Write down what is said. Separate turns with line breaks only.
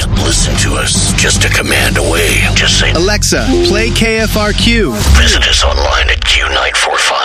can't listen to us. Just a command away. Just say,
Alexa, play KFRQ.
Visit us online at Q945.